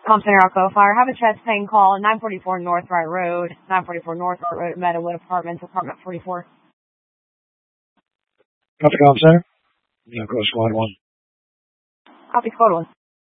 Center Alco Fire. Have a chest pain call at 944 North Wright Road. 944 North Wright Road at Meadowood Apartments, apartment 44. Copy, Center. Yeah, go Squad 1. Copy, Squad 1.